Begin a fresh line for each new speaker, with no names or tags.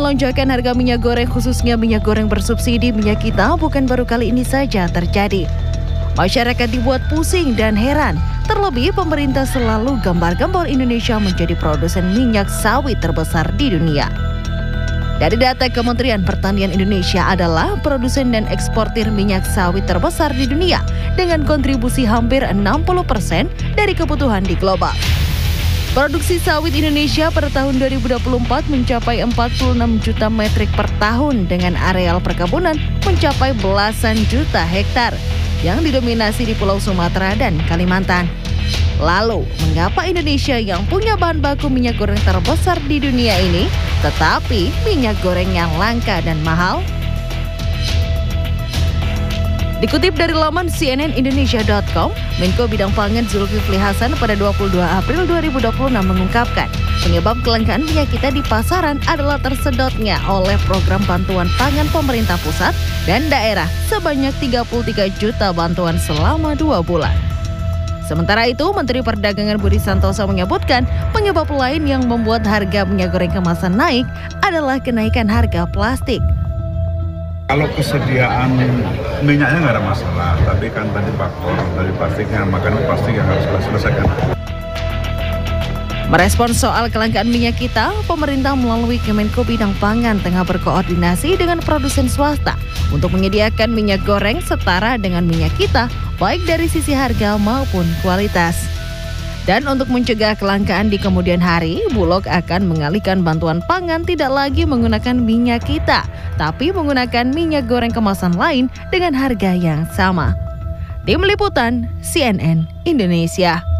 lonjakan harga minyak goreng khususnya minyak goreng bersubsidi minyak kita bukan baru kali ini saja terjadi. Masyarakat dibuat pusing dan heran, terlebih pemerintah selalu gambar-gambar Indonesia menjadi produsen minyak sawit terbesar di dunia. Dari data Kementerian Pertanian Indonesia adalah produsen dan eksportir minyak sawit terbesar di dunia dengan kontribusi hampir 60% dari kebutuhan di global. Produksi sawit Indonesia pada tahun 2024 mencapai 46 juta metrik per tahun dengan areal perkebunan mencapai belasan juta hektar yang didominasi di Pulau Sumatera dan Kalimantan. Lalu, mengapa Indonesia yang punya bahan baku minyak goreng terbesar di dunia ini, tetapi minyak goreng yang langka dan mahal? Dikutip dari laman cnnindonesia.com, Menko Bidang Pangan Zulkifli Hasan pada 22 April 2026 mengungkapkan, penyebab kelangkaan minyak kita di pasaran adalah tersedotnya oleh program bantuan pangan pemerintah pusat dan daerah sebanyak 33 juta bantuan selama 2 bulan. Sementara itu, Menteri Perdagangan Budi Santoso menyebutkan penyebab lain yang membuat harga minyak goreng kemasan naik adalah kenaikan harga plastik.
Kalau kesediaan minyaknya nggak ada masalah, tapi kan tadi faktor dari plastiknya, makanya plastik yang harus kita selesaikan.
Merespons soal kelangkaan minyak kita, pemerintah melalui Kemenko Bidang Pangan tengah berkoordinasi dengan produsen swasta untuk menyediakan minyak goreng setara dengan minyak kita, baik dari sisi harga maupun kualitas. Dan untuk mencegah kelangkaan di kemudian hari, Bulog akan mengalihkan bantuan pangan tidak lagi menggunakan minyak kita, tapi menggunakan minyak goreng kemasan lain dengan harga yang sama. Tim Liputan CNN Indonesia.